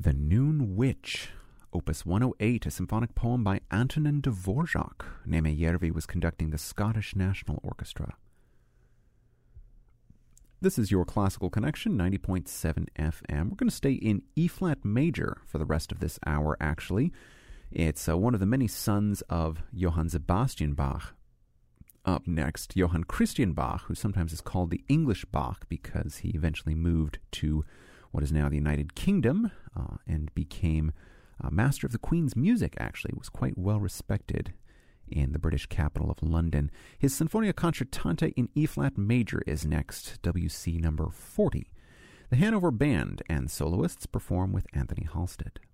The Noon Witch, Opus 108, a symphonic poem by Antonin Dvorak. Neme Järvi was conducting the Scottish National Orchestra. This is your Classical Connection, 90.7 FM. We're going to stay in E-flat major for the rest of this hour, actually. It's one of the many sons of Johann Sebastian Bach. Up next, Johann Christian Bach, who sometimes is called the English Bach because he eventually moved to what is now the United Kingdom and became master of the Queen's music, actually. Was quite well respected in the British capital of London. His Sinfonia Concertante in E-flat major is next, WC number 40. The Hanover Band and soloists perform with Anthony Halstead.